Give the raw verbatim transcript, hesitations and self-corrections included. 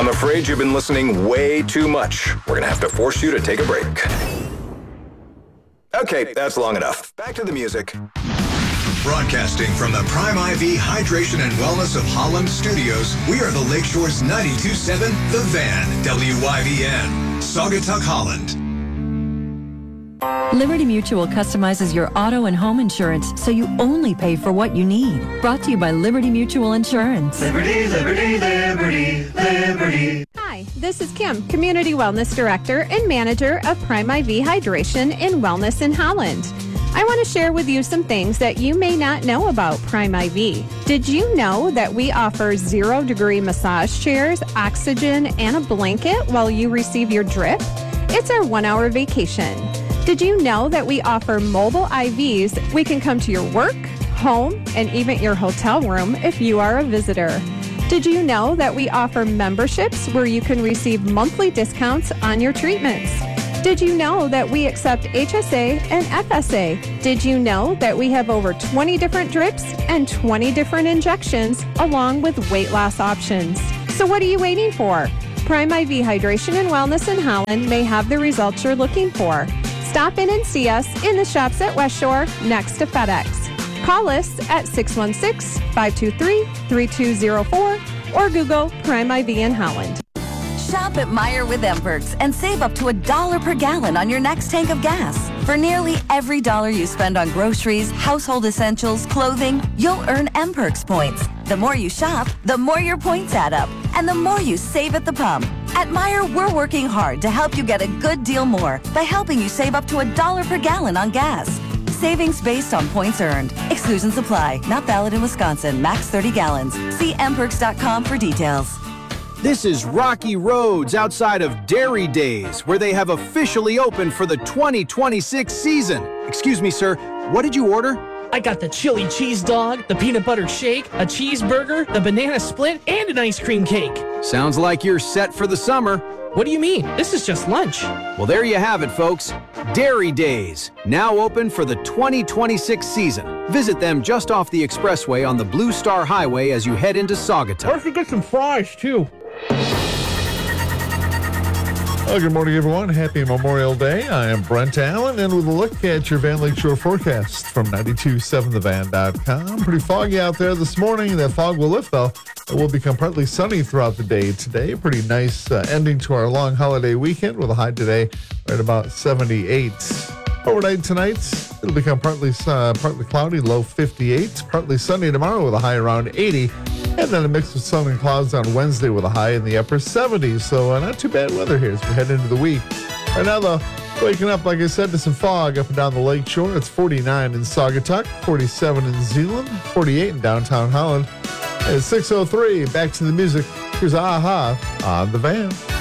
I'm afraid you've been listening way too much. We're going to have to force you to take a break. Okay, that's long enough. Back to the music. Broadcasting from the Prime I V Hydration and Wellness of Holland studios, we are the Lakeshore's ninety-two point seven The Van, W Y V N, Saugatuck, Holland. Liberty Mutual customizes your auto and home insurance so you only pay for what you need. Brought to you by Liberty Mutual Insurance. Liberty, Liberty, Liberty, Liberty. Hi, this is Kim, Community Wellness Director and Manager of Prime I V Hydration and Wellness in Holland. I want to share with you some things that you may not know about Prime I V. Did you know that we offer zero-degree massage chairs, oxygen, and a blanket while you receive your drip? It's our one-hour vacation. Did you know that we offer mobile I Vs? We can come to your work, home, and even your hotel room if you are a visitor. Did you know that we offer memberships where you can receive monthly discounts on your treatments? Did you know that we accept H S A and F S A? Did you know that we have over twenty different drips and twenty different injections along with weight loss options? So what are you waiting for? Prime I V Hydration and Wellness in Holland may have the results you're looking for. Stop in and see us in the shops at West Shore next to FedEx. Call us at six one six, five two three, three two zero four or Google Prime I V in Holland. Shop at Meijer with M-Perks and save up to a dollar per gallon on your next tank of gas. For nearly every dollar you spend on groceries, household essentials, clothing, you'll earn M-Perks points. The more you shop, the more your points add up, and the more you save at the pump. At Meijer, we're working hard to help you get a good deal more by helping you save up to a dollar per gallon on gas. Savings based on points earned. Exclusions apply. Not valid in Wisconsin. Max thirty gallons. See m perks dot com for details. This is Rocky Roads outside of Dairy Days, where they have officially opened for the twenty twenty-six season. Excuse me, sir, what did you order? I got the chili cheese dog, the peanut butter shake, a cheeseburger, the banana split, and an ice cream cake. Sounds like you're set for the summer. What do you mean? This is just lunch. Well, there you have it, folks. Dairy Days, now open for the twenty twenty-six season. Visit them just off the expressway on the Blue Star Highway as you head into Saugatuck. Or if you get some fries, too. Well, good morning, everyone. Happy Memorial Day. I am Brent Allen, and with a look at your Van Lakeshore forecast from ninety-two point seven the van dot com. Pretty foggy out there this morning. That fog will lift, though. It will become partly sunny throughout the day today. Pretty nice uh, ending to our long holiday weekend with a high today right about seventy-eight. Overnight tonight, it'll become partly uh, partly cloudy, low fifty-eight. Partly sunny tomorrow with a high around eighty. And then a mix of sun and clouds on Wednesday with a high in the upper seventies. So uh, not too bad weather here as we head into the week. Right now, though, waking up, like I said, to some fog up and down the lake shore. It's forty-nine in Saugatuck, forty-seven in Zeeland, forty-eight in downtown Holland. At six oh three, back to the music. Here's A-ha on the Van.